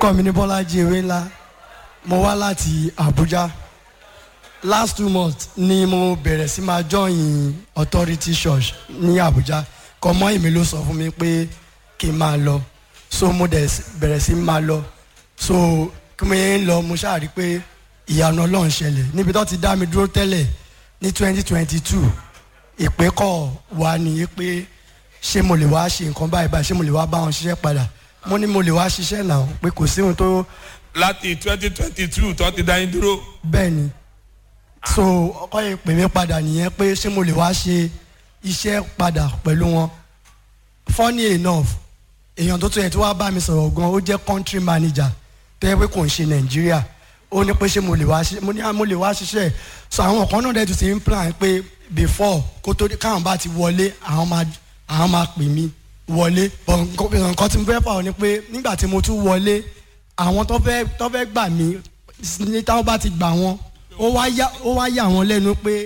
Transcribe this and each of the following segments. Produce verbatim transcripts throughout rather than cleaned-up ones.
orúkọ mi ní Bọ́lájí Ewéńlá, mo wá láti Abuja. Last two months ni mo bẹ̀rẹ̀ sí máa join Authority Church ní Abuja. Kọ́mọ́ èmi ló sọ fún mi pé kí n máa lọ, so mo dẹ̀ bẹ̀rẹ̀ sí máa lọ. So kí mo yẹn ń lọ, mo ṣáà rí pé ìyanu Ọlọ́run ṣẹlẹ̀ níbi tó ti dá mi dúró tẹ́lẹ̀ ní twenty twenty two. Ìpè kọ̀ wá ní pé ṣé mo lè wá ṣe nǹkan báyìí báyìí, ṣé mo lè wá bá wọn ṣiṣẹ́ padà. Mo ní mo lè wá ṣiṣẹ́ náà pé kò sí ohun tó. láti twenty twenty two tó ti dá yín dúró. Bẹ́ẹ̀ ni, so ọkọ yẹn pè mí padà nìyẹn pé ṣé mo lè wá ṣe iṣẹ́ padà pẹ̀lú wọn. Funny enough, èèyàn tó tó yẹ tí wàá bá mi sọ̀rọ̀ gan, ó jẹ́ country manager tó yẹ pé kò ń ṣe Nàìjíríà. Ó ní pé ṣé mo lè wá ṣe, mo ní mo lè wá ṣiṣẹ́. So àwọn kan náà dẹ̀ tún ti ń plan pé before kó tó káwọn bá ti wọlé àwọn máa àwọn máa pè mí wọlé. Nǹkan tí mo fẹ́ fà ọ́ ni pé nígbà tí mo tún wọlé, àwọn tó fẹ́ tó fẹ́ gbà mí ní táwọn bá ti gbà wọ́n, ó wá yà ó wá yà wọ́n lẹ́nu pé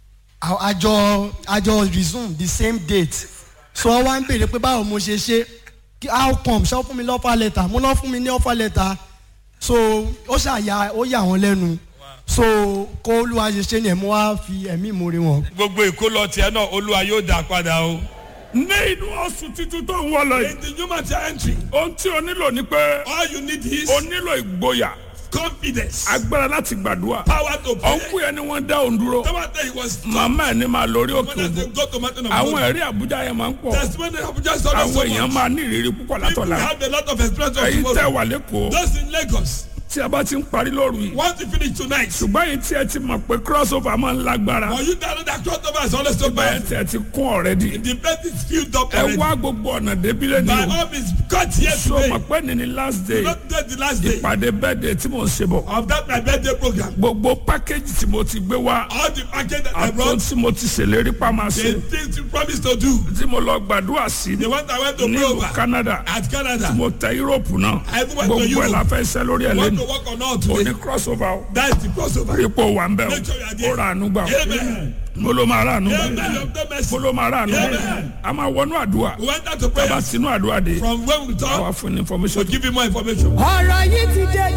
àjọ àjọ resume the same date. So wọ́n wá ń béèrè pé báwo mo ṣe ṣe, how come ṣé ó fún mi ní offer letter, mo náà fún mi ní offer letter. So ó ṣàyà ó yà wọ́n lẹ́nu. So kó Olúwa ṣe ṣe ni ẹ̀ mo wá fi ẹ̀mí ìmoore wọn. gbogbo ìkólọ tiẹ̀ náà Olúwa yóò dá padà o. ní inú oṣù títún tó ń wọ lọ yìí. in the human entry. ohun tí o nílò ni pé. all you need is. o nílò ìgboyà. confidence. agbára láti gbàdúrà. power to pray. ọ̀nkú yẹn ni wọ́n dá òun dúró. tomata he was. màmá ẹ̀ ní máa lórí òkè ògùn. go to mountain of àwọn God. ẹ̀rí Àbújá yẹn máa ń pọ̀. testimony Abuja is always so àwọn much. èèyàn máa ní ìrírí púpọ̀ people látọ̀la. have a lot of experience of ẹ̀yin tẹ́ tomorrow. wà lẹ́kọ̀ọ́. those in Lagos. tí a bá ti ń parí lóru yìí. once you finish tonight. ṣùgbọ́n yìí tí ẹ ti mọ̀ pé crossover máa ń lágbára. for you to know that crossover is always so bẹ́ẹ̀ bad. tí ẹ ti kún already. the place is filled up ẹ already. wá gbogbo ọ̀nà débílẹ̀ by ni o. all means cut here so today. mọ̀ pé ní ni last day. not that the last day. ìpàdé birthday tí mo ń ṣe bọ̀. of that my birthday program. gbogbo package tí mo ti gbé wá. all the package that I àtọ́ brought. tí mo ti ṣèlérí pa máa the ṣe. things you promised to do. tí mo lọ gbàdúrà sí. the one I went to ní pray over. Canada. at Canada. tí mo tẹ Europe náà. I even went to gbogbo ẹ̀ Europe. la fẹ́ ṣe lórí ẹ̀ want lẹ́nu. to work on all o today. ní crossover o. that is the crossover. ipò wà ń bẹ̀ Make sure you are there. o. ó ra àánú gbà o. Amen. mo ló máa ra àánú Amen. gbà. Of the mercy. mo ló máa ra àánú gbà. Amen. a máa wọnú àdúrà. we went out to bàbá prayer. tinú àdúrà dé. from when we talk. àwa fún ní information. to give you more information. ọ̀rọ̀ yìí ti dé